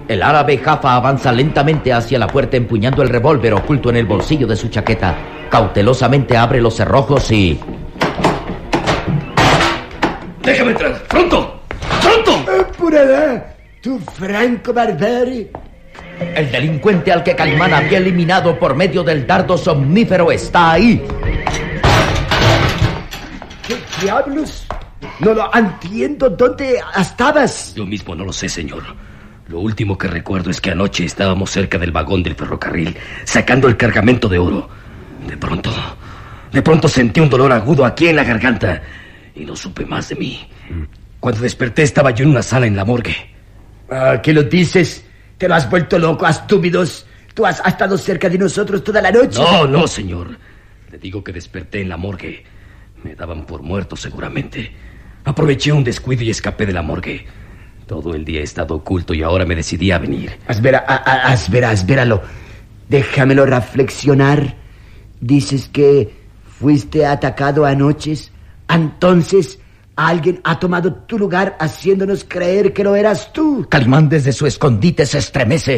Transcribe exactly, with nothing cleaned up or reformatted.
El árabe Jaffa avanza lentamente hacia la puerta empuñando el revólver oculto en el bolsillo de su chaqueta. Cautelosamente abre los cerrojos y... ¡Déjame entrar! ¡Pronto! ¡Pronto! ¡Apúrala! ¡Tu Franco Barberi! El delincuente al que Calimán había eliminado por medio del dardo somnífero está ahí. ¿Qué diablos? No lo entiendo. ¿Dónde estabas? Yo mismo no lo sé, señor. Lo último que recuerdo es que anoche estábamos cerca del vagón del ferrocarril, sacando el cargamento de oro. De pronto, de pronto sentí un dolor agudo aquí en la garganta y no supe más de mí. Cuando desperté estaba yo en una sala en la morgue. Ah, ¿qué lo dices? ¿Te lo has vuelto loco, estúpidos? ¿Tú has estado cerca de nosotros toda la noche? No, no, señor. Le digo que desperté en la morgue. Me daban por muerto seguramente. Aproveché un descuido y escapé de la morgue. Todo el día he estado oculto y ahora me decidí a venir. Espera, a, a, espera, espéralo. Déjamelo reflexionar. Dices que fuiste atacado anoche. Entonces, alguien ha tomado tu lugar haciéndonos creer que no eras tú. Calimán desde su escondite se estremece.